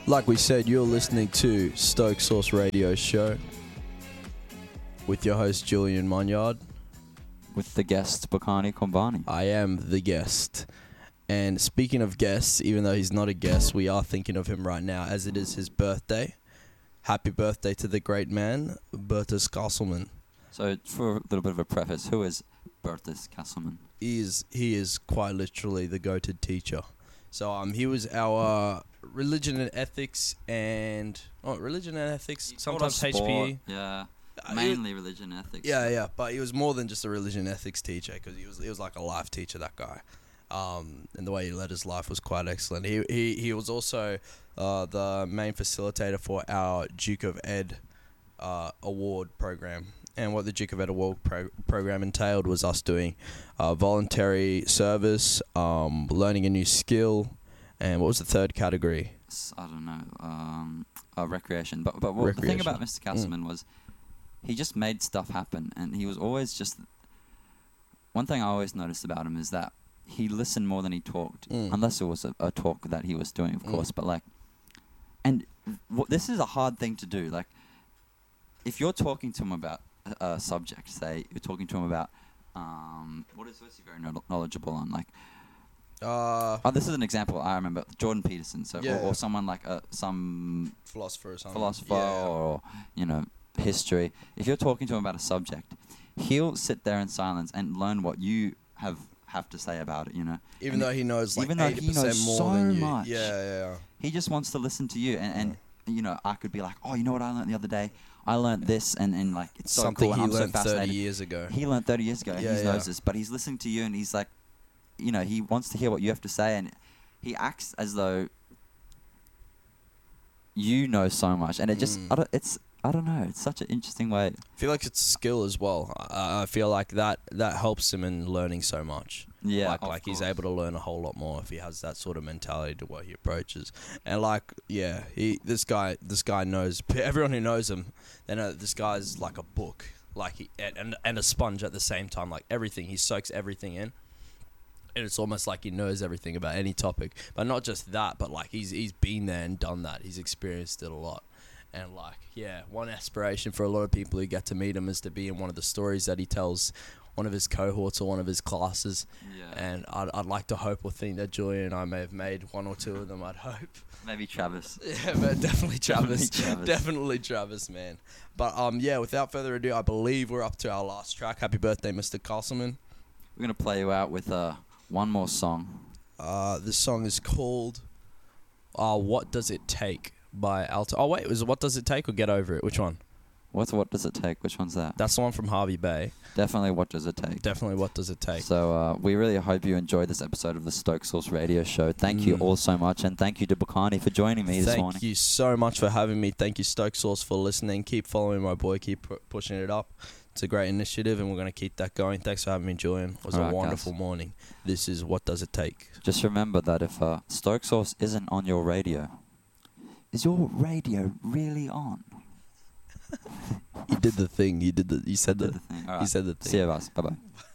Like we said, you're listening to Stoke Source Radio Show with your host Julian Munyard. With the guest Bokani Kombani. I am the guest. And speaking of guests, even though he's not a guest, we are thinking of him right now as it is his birthday. Happy birthday to the great man, Bertus Castleman. So, for a little bit of a preface, who is Bertus Castleman? He is quite literally the goated teacher. So he was our religion and ethics sometimes HPE. Yeah, mainly religion and ethics. Yeah, but he was more than just a religion and ethics teacher because he was like a life teacher, that guy. And the way he led his life was quite excellent. He was also the main facilitator for our Duke of Ed award program. And what the Duke of Ed award program entailed was us doing voluntary service, learning a new skill, and what was the third category? I don't know. Recreation. But the thing about Mr. Castleman was he just made stuff happen, and he was always just... One thing I always noticed about him is that he listened more than he talked, unless it was a talk that he was doing, of course. But like, and this is a hard thing to do. Like, if you're talking to him about a subject, say you're talking to him about what is he very knowledgeable on, like. This is an example I remember, Jordan Peterson. So, or someone like some philosopher or something. Or history. If you're talking to him about a subject, he'll sit there in silence and learn what you have to say about it, Even though he knows like 80% more so than you. much. Yeah. He just wants to listen to you, and I could be like, oh, you know what I learned the other day? I learned this, and like it's so something cool, and I'm so learned fascinated. 30 years ago. He learned 30 years ago, and he knows this, but he's listening to you, and he's like, he wants to hear what you have to say, and he acts as though you know so much, and it just, I don't know, it's such an interesting way. I feel like it's a skill as well. I feel like that helps him in learning so much. Yeah, like he's able to learn a whole lot more if he has that sort of mentality to what he approaches. And this guy knows everyone who knows him. They know that this guy's like a book, like and a sponge at the same time. Like everything, he soaks everything in. And it's almost like he knows everything about any topic. But not just that, but like he's been there and done that. He's experienced it a lot. And one aspiration for a lot of people who get to meet him is to be in one of the stories that he tells one of his cohorts or one of his classes. Yeah. And I'd like to hope or think that Julian and I may have made one or two of them, I'd hope. Maybe Travis. Yeah, but definitely Travis. Definitely Travis, man. But without further ado, I believe we're up to our last track. Happy birthday, Mr. Castleman. We're going to play you out with one more song. This song is called What Does It Take by Alto. Oh, wait, was it What Does It Take or Get Over It? Which one? What Does It Take? Which one's that? That's the one from Harvey Bay. Definitely What Does It Take. Definitely What Does It Take. So we really hope you enjoyed this episode of the Stoke Source Radio Show. Thank you all so much, and thank you to Bokani for joining me this morning. Thank you so much for having me. Thank you, Stoke Source, for listening. Keep following my boy. Keep pushing it up. It's a great initiative, and we're going to keep that going. Thanks for having me, Julian. It was a wonderful morning. This is What Does It Take. Just remember that if Stoke Source isn't on your radio, is your radio really on? You did the thing. You said the thing. You said the thing. See you guys. Bye-bye.